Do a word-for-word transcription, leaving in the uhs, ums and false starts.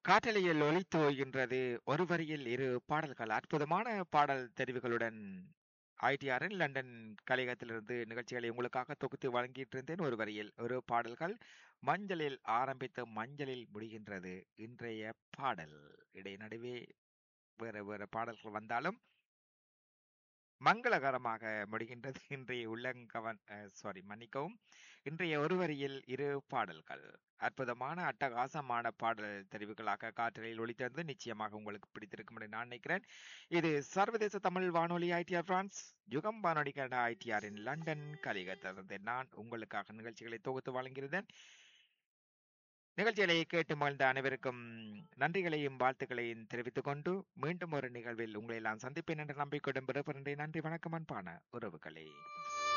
காற்றலையில் ஒலித்து ஓய்கின்றது ஒரு வரியில் இரு பாடல்கள் அற்புதமான பாடல் தெரிவுகளுடன் ஐடிஆரின் லண்டன் கலையகத்திலிருந்து நிகழ்ச்சிகளை உங்களுக்காக தொகுத்து வழங்கிட்டு இருந்தேன். ஒரு வரியில் ஒரு பாடல்கள் மஞ்சளில் ஆரம்பித்து மஞ்சளில் முடிகின்றது இன்றைய பாடல். இடை நடுவே வேற வேற பாடல்கள் வந்தாலும் மங்களகரமாக முடிகின்றது இன்றைய உள்ளங்கவன் சாரி மன்னிக்கவும் இன்றைய ஒரு வரியில் இரு பாடல்கள் அற்புதமான அட்டகாசமான பாடல் தெரிவுகளாக காற்றலில் ஒளித்திருந்து நிச்சயமாக உங்களுக்கு பிடித்திருக்கும் என்று நான் நினைக்கிறேன். இது சர்வதேச தமிழ் வானொலி ஐடிஆர் பிரான்ஸ் யுகம் வானொலி கனடா ஐடிஆரின் லண்டன் கலிகத்திலிருந்து நான் உங்களுக்காக நிகழ்ச்சிகளை தொகுத்து வழங்கியிருந்தேன். நிகழ்ச்சிகளை கேட்டு மகிழ்ந்த அனைவருக்கும் நன்றிகளையும் வாழ்த்துக்களையும் தெரிவித்துக் கொண்டு மீண்டும் ஒரு நிகழ்வில் உங்களை எல்லாம் சந்திப்பேன் என்ற நம்பிக்கையுடன் பிறப்பின்றேன். நன்றி வணக்கம் அன்பான உறவுகளே.